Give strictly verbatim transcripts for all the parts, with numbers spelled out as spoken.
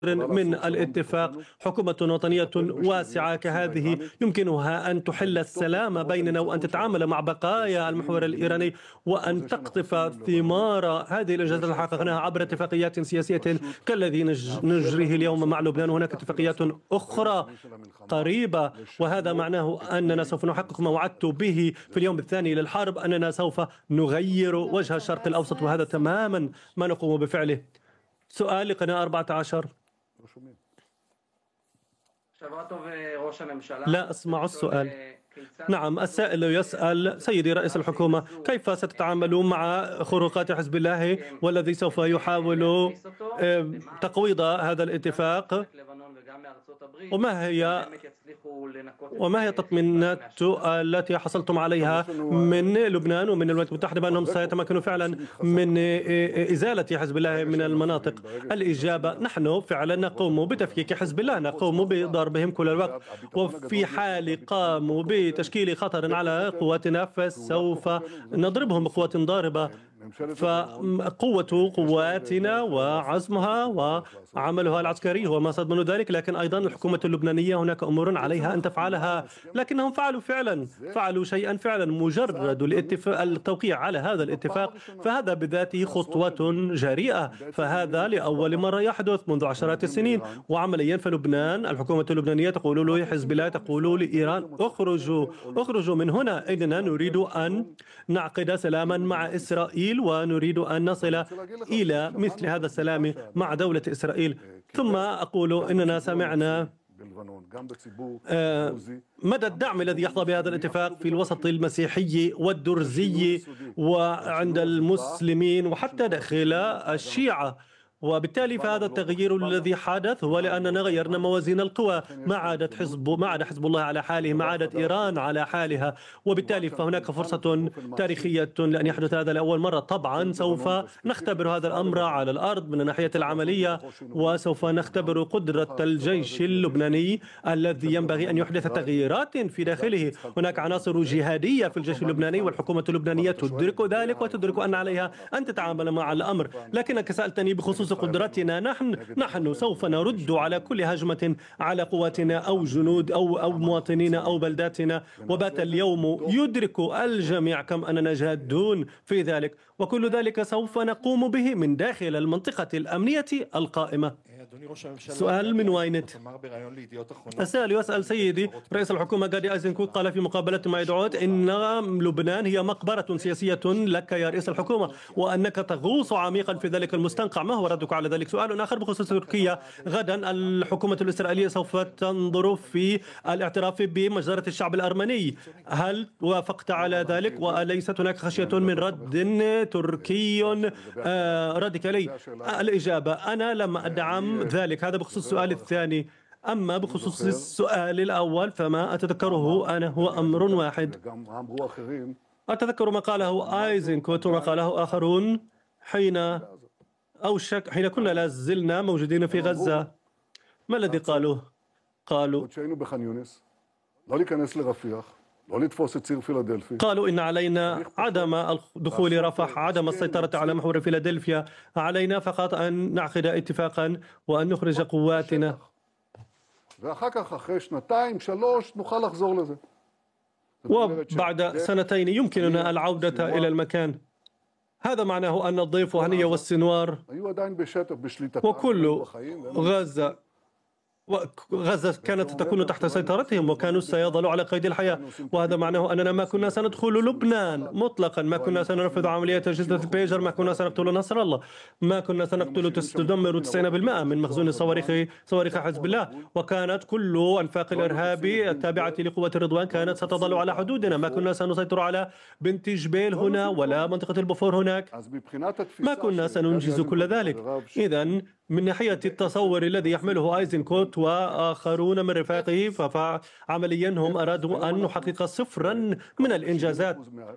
من الاتفاق. حكومة وطنية واسعة كهذه يمكنها أن تحل السلام بيننا وأن تتعامل مع بقايا المحور الإيراني وأن تقطف ثمار هذه الإنجازات التي حققناها عبر اتفاقيات سياسية كالذي نجريه اليوم مع لبنان. هناك اتفاقيات أخرى قريبة، وهذا معناه أننا سوف نحقق ما وعدت به في اليوم الثاني للحرب، أننا سوف نغير وجه الشرق الأوسط، وهذا تماما ما نقوم بفعله. سؤال لقناة أربعة عشر. لا أسمع السؤال. نعم، السائل يسأل: سيدي رئيس الحكومة، كيف ستتعاملون مع خروقات حزب الله والذي سوف يحاول تقويض هذا الاتفاق؟ وما هي وما هي التطمينات التي حصلتم عليها من لبنان ومن الولايات المتحدة بأنهم سيتمكنوا فعلا من إزالة حزب الله من المناطق؟ الإجابة: نحن فعلا نقوم بتفكيك حزب الله، نقوم بضربهم كل الوقت، وفي حال قاموا بتشكيل خطر على قواتنا فسوف نضربهم بقوة ضاربة. فقوة قواتنا وعزمها وعملها العسكري هو ما صد من ذلك، لكن أيضا الحكومة اللبنانية هناك أمور عليها أن تفعلها، لكنهم فعلوا فعلا فعلوا شيئا فعلا. مجرد الاتفاق التوقيع على هذا الاتفاق فهذا بذاته خطوة جريئة، فهذا لأول مرة يحدث منذ عشرات السنين. وعمليا فلبنان الحكومة اللبنانية تقول له حزب الله، تقول لإيران: اخرجوا اخرجوا من هنا، إننا نريد أن نعقد سلاما مع إسرائيل ونريد أن نصل إلى مثل هذا السلام مع دولة إسرائيل. ثم أقول إننا سمعنا آه مدى الدعم الذي يحظى بهذا الاتفاق في الوسط المسيحي والدرزي وعند المسلمين وحتى داخل الشيعة، وبالتالي فهذا التغيير الذي حدث هو لأننا غيرنا موازين القوى. ما عادت حزب ما عاد حزب الله على حاله، ما عادت إيران على حالها، وبالتالي فهناك فرصة تاريخية لأن يحدث هذا لأول مرة. طبعا سوف نختبر هذا الأمر على الأرض من الناحية العملية، وسوف نختبر قدرة الجيش اللبناني الذي ينبغي أن يحدث تغييرات في داخله. هناك عناصر جهادية في الجيش اللبناني، والحكومة اللبنانية تدرك ذلك وتدرك أن عليها أن تتعامل مع الأمر. لكنك سألتني بخصوص قدرتنا. نحن نحن سوف نرد على كل هجمة على قواتنا أو جنود أو أو مواطنين أو بلداتنا، وبات اليوم يدرك الجميع كم أننا جادون في ذلك، وكل ذلك سوف نقوم به من داخل المنطقة الأمنية القائمة. سؤال من واينت. السائل يسأل: سيدي رئيس الحكومة غادي أيزنكوت قال في مقابلة مع يدعوت إن لبنان هي مقبرة سياسية لك يا رئيس الحكومة، وأنك تغوص عميقا في ذلك المستنقع. ما هو ردك على ذلك؟ سؤال آخر بخصوص تركيا. غدا الحكومة الإسرائيلية سوف تنظر في الاعتراف بمجزرة الشعب الأرمني، هل وافقت على ذلك؟ وأليست هناك خشية من رد تركي راديكالي؟ الإجابة: أنا لم أدعم ذلك. هذا بخصوص السؤال الثاني. أما بخصوص السؤال الأول فما أتذكره أنا هو أمر واحد. أتذكر ما قاله أيزنكوت وما قاله آخرون حين أو شك حين كنا لا زلنا موجودين في غزة. ما الذي قالوه؟ قالوا قالوا إن علينا عدم دخول رفح، عدم السيطرة على محور فيلادلفيا، علينا فقط أن نعقد اتفاقا وأن نخرج قواتنا. وبعد سنتين يمكننا العودة إلى المكان. هذا معناه أن الضيف وهنية والسنوار وكل غزة غزة كانت تكون تحت سيطرتهم وكانوا سيظلوا على قيد الحياة، وهذا معناه أننا ما كنا سندخل لبنان مطلقا، ما كنا سننفذ عملية جزيرة بيجر، ما كنا سنقتل نصر الله، ما كنا سنقتل تدمر تسعين بالمئة من مخزون صواريخ صواريخ حزب الله، وكانت كل أنفاق الإرهاب التابعة لقوة الرضوان كانت ستظل على حدودنا، ما كنا سنسيطر على بنت جبيل هنا ولا منطقة البوفور هناك، ما كنا سننجز كل ذلك. إذن من ناحية التصور الذي يحمله أيزنكوت وآخرون من رفاقه فعمليا هم أرادوا أن نحقق صفرا من الإنجازات،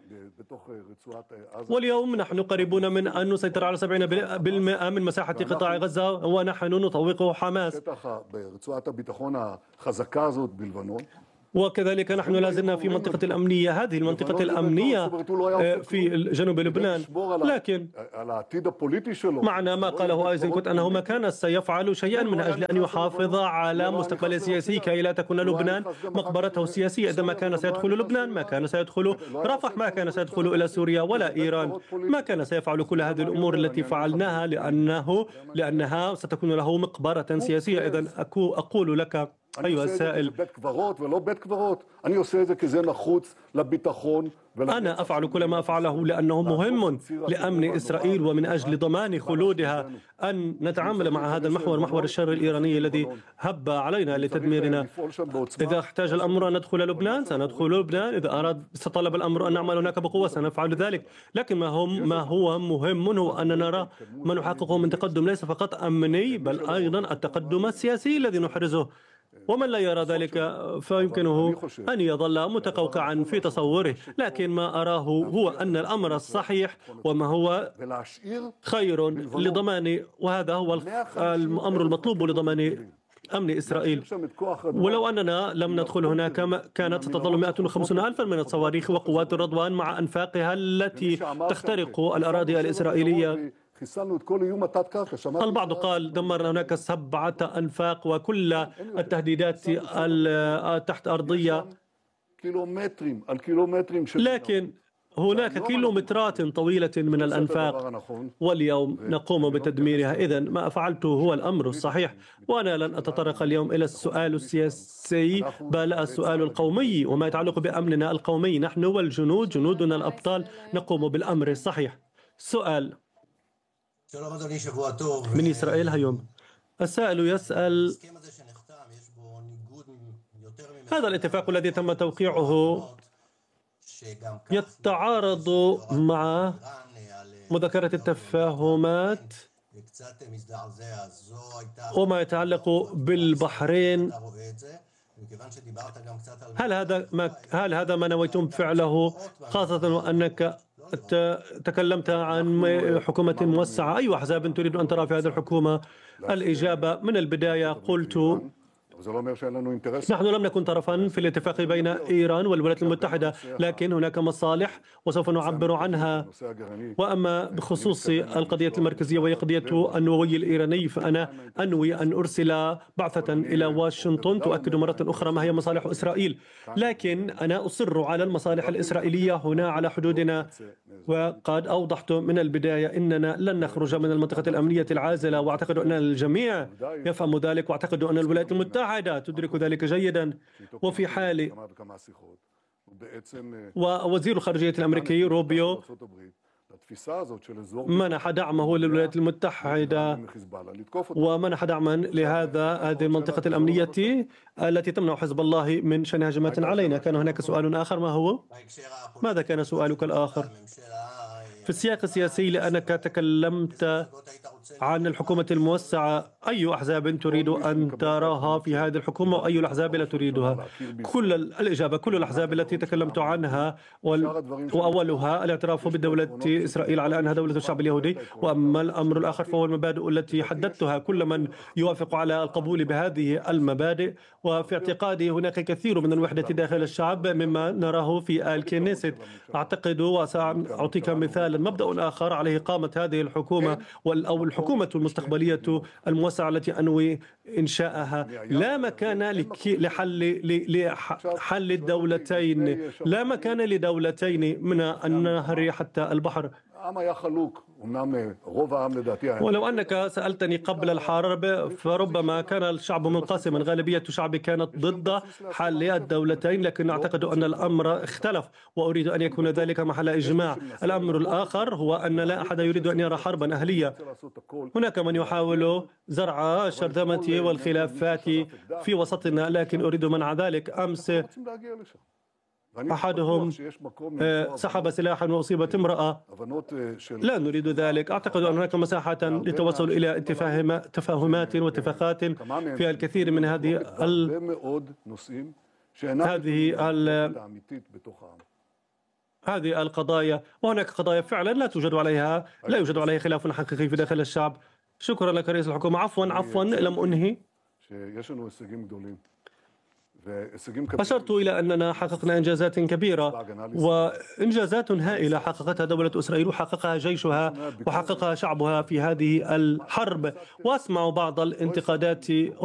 واليوم نحن قريبون من أن نسيطر على سبعين بالمئة من مساحة قطاع غزة ونحن نطوق حماس. وكذلك نحن لازلنا في منطقة الأمنية، هذه المنطقة الأمنية في جنوب لبنان. لكن معنى ما قاله أيزنكوت أنه ما كان سيفعل شيئا من أجل أن يحافظ على مستقبله السياسي كي لا تكون لبنان مقبرته السياسية. إذا ما كان سيدخل لبنان، ما كان سيدخل رفح، ما كان سيدخل إلى سوريا ولا إيران، ما كان سيفعل كل هذه الأمور التي فعلناها لأنه لأنها ستكون له مقبرة سياسية. إذن أقول لك أيها السائل، أنا أفعل كل ما أفعله لأنه مهم لأمن إسرائيل ومن أجل ضمان خلودها، أن نتعامل مع هذا المحور، محور الشر الإيراني الذي هب علينا لتدميرنا. إذا احتاج الأمر أن ندخل لبنان سندخل لبنان، إذا أراد استطلب الأمر أن نعمل هناك بقوة سنفعل ذلك. لكن ما هم ما هو مهم هو أن نرى ما نحققه من تقدم، ليس فقط أمني بل أيضا التقدم السياسي الذي نحرزه. ومن لا يرى ذلك فيمكنه أن يظل متقوقعا في تصوره، لكن ما أراه هو أن الأمر الصحيح وما هو خير لضمان، وهذا هو الأمر المطلوب لضمان أمن إسرائيل. ولو أننا لم ندخل هناك كانت ستظل مئة وخمسين ألفا من الصواريخ وقوات الرضوان مع أنفاقها التي تخترق الأراضي الإسرائيلية. البعض قال دمرنا هناك سبعة أنفاق وكل التهديدات التحت أرضية، لكن هناك كيلومترات طويلة من الأنفاق واليوم نقوم بتدميرها. إذن ما فعلته هو الأمر الصحيح، وأنا لن أتطرق اليوم إلى السؤال السياسي بل السؤال القومي وما يتعلق بأمننا القومي. نحن والجنود، جنودنا الأبطال، نقوم بالأمر الصحيح. سؤال من إسرائيل هيوم. السائل يسأل: هذا الاتفاق الذي تم توقيعه يتعارض مع مذكرة التفاهمات وما يتعلق بالبحرين. هل هذا ما هل هذا ما نويتم فعله، خاصة وأنك تكلمت عن حكومة موسعة؟ أي أحزاب تريد أن ترى في هذه الحكومة؟ الإجابة من البداية قلت نحن لم نكن طرفا في الاتفاق بين إيران والولايات المتحدة، لكن هناك مصالح وسوف نعبر عنها. وأما بخصوص القضية المركزية وهي قضية النووي الإيراني، فأنا أنوي أن أرسل بعثة إلى واشنطن تؤكد مرة أخرى ما هي مصالح إسرائيل، لكن أنا أصر على المصالح الإسرائيلية هنا على حدودنا. وقد أوضحت من البداية أننا لن نخرج من المنطقة الأمنية العازلة، وأعتقد أن الجميع يفهم ذلك، وأعتقد أن الولايات المتحدة تدرك ذلك جيدا. وفي حال ووزير الخارجية الأمريكي روبيو منح دعمه للولايات المتحدة ومنح دعما لهذا هذه المنطقة الأمنية التي تمنع حزب الله من شن هجمات علينا. كان هناك سؤال آخر، ما هو؟ ماذا كان سؤالك الآخر؟ في السياق السياسي، لأنك تكلمت عن الحكومة الموسعة، أي أحزاب تريد أن تراها في هذه الحكومة وأي الأحزاب لا تريدها؟ كل الإجابة كل الأحزاب التي تكلمت عنها، وأولها الاعتراف بدولة إسرائيل على أنها دولة الشعب اليهودي. وأما الأمر الآخر فهو المبادئ التي حددتها. كل من يوافق على القبول بهذه المبادئ، وفي اعتقادي هناك كثير من الوحدة داخل الشعب مما نراه في الكنيست. أعتقد وسأعطيك مثالا، مبدأ آخر عليه قامت هذه الحكومة أو الحكومة المستقبلية الموسعة التي أنوي إنشاءها، لا مكان لحل لحل الدولتين، لا مكان لدولتين من النهر حتى البحر. ولو أنك سألتني قبل الحرب فربما كان الشعب منقسما، غالبية الشعب كانت ضد حل الدولتين، لكن أعتقد أن الأمر اختلف وأريد أن يكون ذلك محل إجماع. الأمر الآخر هو أن لا أحد يريد أن يرى حربا أهلية. هناك من يحاول زرع الشرذمة والخلافات في وسطنا، لكن أريد منع ذلك. أمس أحدهم سحب سلاحا وأصيبت امرأة، لا نريد ذلك. أعتقد أن هناك مساحة للتوصل إلى تفاهمات واتفاقات في الكثير من هذه ال... هذه ال... هذه القضايا، وهناك قضايا فعلا لا توجد عليها لا يوجد عليها خلاف حقيقي في داخل الشعب. شكرا لك رئيس الحكومة. عفوا عفوا لم أنهي. أشرت إلى أننا حققنا إنجازات كبيرة وإنجازات هائلة حققتها دولة إسرائيل وحققها جيشها وحققها شعبها في هذه الحرب، وأسمع بعض الانتقادات